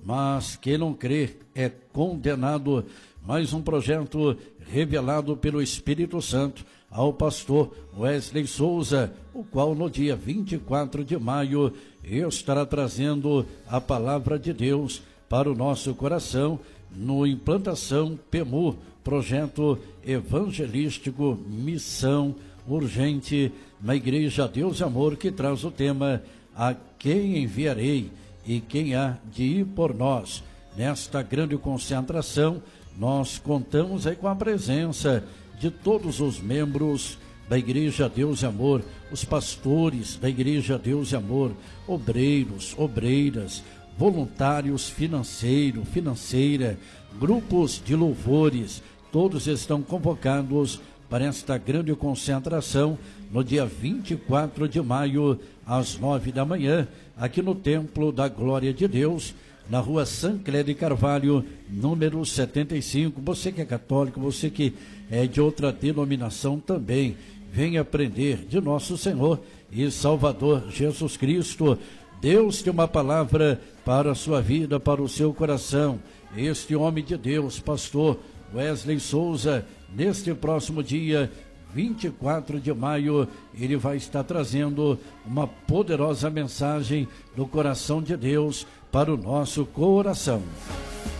mas quem não crê é condenado. Mais um projeto revelado pelo Espírito Santo ao pastor Wesley Souza, o qual no dia 24 de maio estará trazendo a palavra de Deus para o nosso coração no Implantação PEMU, projeto evangelístico Missão Urgente, na Igreja Deus e Amor, que traz o tema A Quem Enviarei e Quem Há de Ir por Nós. Nesta grande concentração, nós contamos aí com a presença de todos os membros da Igreja Deus e Amor, os pastores da Igreja Deus e Amor, obreiros, obreiras, voluntários financeira, grupos de louvores, todos estão convocados para esta grande concentração no dia 24 de maio, às 9 da manhã, aqui no Templo da Glória de Deus, na rua Sancler de Carvalho, número 75. Você que é católico, você que é de outra denominação também, venha aprender de nosso Senhor e Salvador Jesus Cristo. Deus tem uma palavra para a sua vida, para o seu coração. Este homem de Deus, pastor Wesley Souza, neste próximo dia 24 de maio, ele vai estar trazendo uma poderosa mensagem do coração de Deus para o nosso coração.